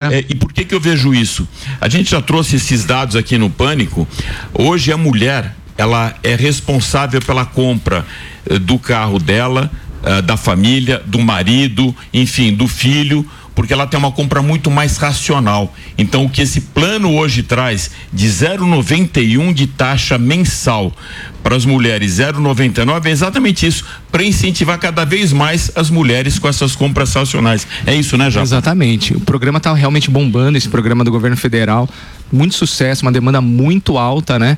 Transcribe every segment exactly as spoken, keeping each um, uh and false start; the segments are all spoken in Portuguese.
É, e por que que eu vejo isso? A gente já trouxe esses dados aqui no Pânico. Hoje a mulher, ela é responsável pela compra eh, do carro dela, eh, da família, do marido, enfim, do filho, porque ela tem uma compra muito mais racional. Então, o que esse plano hoje traz de zero vírgula noventa e um de taxa mensal para as mulheres, zero vírgula noventa e nove, é exatamente isso, para incentivar cada vez mais as mulheres com essas compras racionais. É isso, né, Japa? Exatamente. O programa está realmente bombando, esse programa do governo federal. Muito sucesso, uma demanda muito alta, né?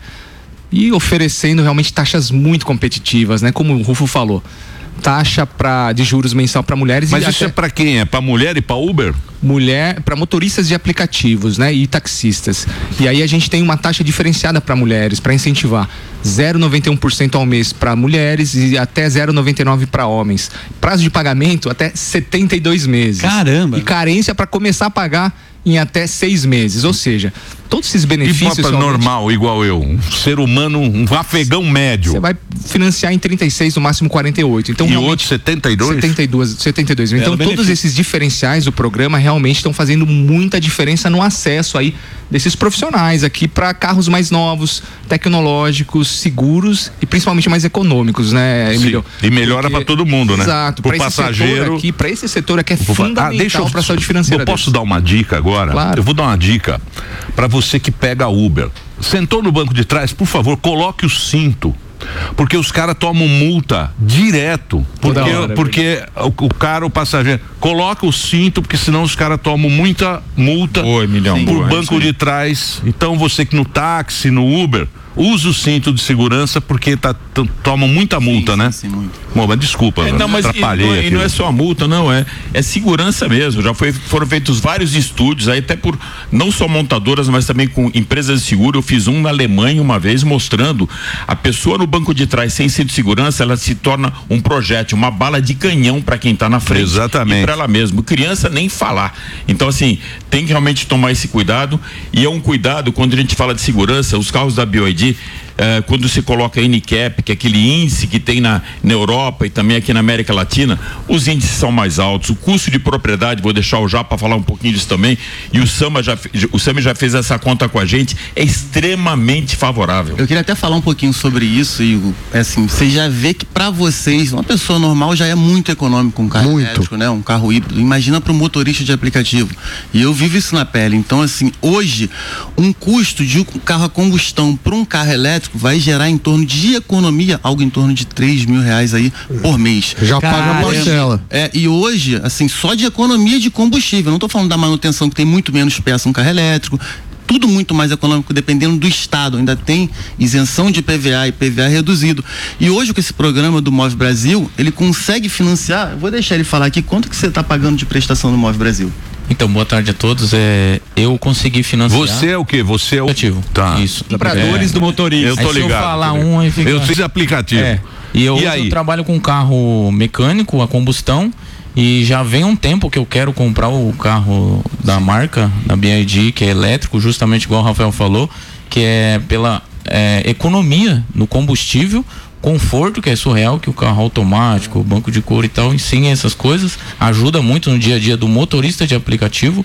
E oferecendo realmente taxas muito competitivas, né? Como o Rufo falou. Taxa pra, de juros mensal para mulheres. Mas isso é para quem? É para mulher e para Uber? Mulher, para motoristas de aplicativos, né, e taxistas. E aí a gente tem uma taxa diferenciada para mulheres, para incentivar zero vírgula noventa e um por cento ao mês para mulheres e até zero vírgula noventa e nove por cento para homens. Prazo de pagamento até setenta e dois meses. Caramba! E carência para começar a pagar em até seis meses, ou seja, todos esses benefícios. E normal, igual eu, um ser humano, um afegão médio. Você vai financiar em trinta e seis, no máximo quarenta e oito. Então, e outro setenta e dois? setenta e dois, setenta e dois. Então, todos esses diferenciais do programa realmente estão fazendo muita diferença no acesso aí desses profissionais aqui para carros mais novos, tecnológicos, seguros e principalmente mais econômicos, né, Emílio? Sim. E melhora para todo mundo, né? Exato. Pro passageiro aqui, para esse setor aqui é Opa, fundamental ah, para a saúde financeira. Eu posso deles. dar uma dica agora? Claro. Eu vou dar uma dica para você que pega Uber. Sentou no banco de trás, por favor, coloque o cinto. Porque os caras tomam multa direto. Porque, hora, porque o, o cara, o passageiro, coloca o cinto, porque senão os caras tomam muita multa Oi, milhão, por boa, banco de trás. Então você que no táxi, no Uber, usa o cinto de segurança porque tá, t- toma muita multa, sim, né? Sim, sim, muito. Bom, mas desculpa, é, não, mas atrapalhei. E não, aqui. E não é só a multa, não, é, é segurança mesmo. Já foi, foram feitos vários estudos, aí até por não só montadoras, mas também com empresas de seguro. Eu fiz um na Alemanha uma vez mostrando a pessoa no banco de trás sem cinto de segurança, ela se torna um projétil, uma bala de canhão para quem tá na frente. Exatamente. E para ela mesmo. Criança nem falar. Então, assim, tem que realmente tomar esse cuidado. E é um cuidado quando a gente fala de segurança, os carros da B Y D. Uh, quando se coloca N C A P, que é aquele índice que tem na, na Europa e também aqui na América Latina, os índices são mais altos, o custo de propriedade, vou deixar o Japa falar um pouquinho disso também, e o Sama já, o Sami já fez essa conta com a gente, é extremamente favorável. Eu queria até falar um pouquinho sobre isso, Igor. É assim, você já vê que para vocês, uma pessoa normal já é muito econômico um carro muito. elétrico, né? Um carro híbrido. Imagina para um motorista de aplicativo. E eu vivo isso na pele. Então, assim, hoje, um custo de um carro a combustão para um carro elétrico vai gerar em torno de economia, algo em torno de três mil reais aí por mês. Já paga a parcela. É, e hoje, assim, só de economia de combustível, não estou falando da manutenção, que tem muito menos peça um carro elétrico, tudo muito mais econômico dependendo do estado, ainda tem isenção de I P V A e I P V A reduzido. E hoje com esse programa do Move Brasil, ele consegue financiar, eu vou deixar ele falar aqui, quanto que você está pagando de prestação no Move Brasil? Então, boa tarde a todos. É, eu consegui financiar. Você é o quê? Você é o aplicativo. Tá. Isso. Compradores é. do motorista. Eu tô aí, ligado. Se eu falar tô um, aí fica... Eu fiz aplicativo. É. E eu, e aí? eu trabalho com carro mecânico a combustão e já vem um tempo que eu quero comprar o carro da marca, da B Y D, que é elétrico, justamente igual o Rafael falou, que é pela é, economia no combustível, conforto, que é surreal, que o carro automático, o banco de couro e tal, ensina essas coisas, ajuda muito no dia a dia do motorista de aplicativo,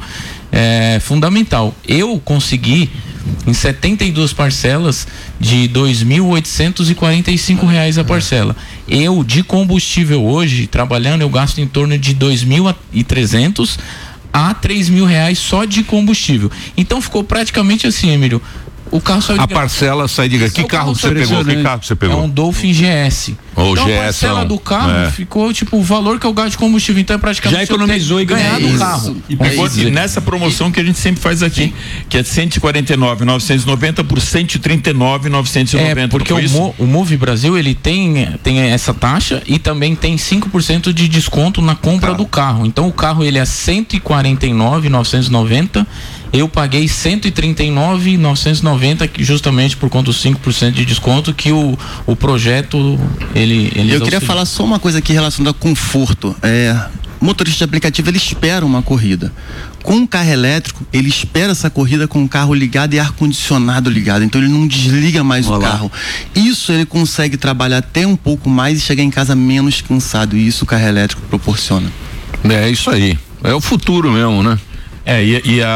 é fundamental. Eu consegui em setenta e duas parcelas de dois mil oitocentos e quarenta e cinco reais a parcela. Eu, de combustível hoje, trabalhando, eu gasto em torno de dois mil e trezentos a três mil reais só de combustível. Então ficou praticamente assim, Emílio. O carro saiu de A parcela sai de... Que carro você pegou? Que carro você pegou? É um Dolphin G S. Oh, então G S, a parcela não. do carro É. ficou tipo o valor que eu gasto de combustível. Então é praticamente já economizou e ganhar do isso. carro. E pegou nessa promoção que a gente sempre faz aqui, que é cento e quarenta e nove mil novecentos e noventa por cento e trinta e nove mil novecentos e noventa. É, porque o, Mo, o Move Brasil, ele tem, tem essa taxa e também tem cinco por cento de desconto na compra do carro. Então o carro ele é cento e quarenta e nove mil novecentos e noventa. Eu paguei cento e trinta e nove mil novecentos e noventa, justamente por conta dos cinco por cento de desconto que o, o projeto ele, ele Eu queria falar só uma coisa aqui relacionada ao conforto. É, o motorista de aplicativo ele espera uma corrida. Com um carro elétrico, ele espera essa corrida com o carro ligado e ar-condicionado ligado. Então ele não desliga mais Olá. o carro. Isso ele consegue trabalhar até um pouco mais e chegar em casa menos cansado. E isso o carro elétrico proporciona. É isso aí. É o futuro mesmo, né? É, e, e a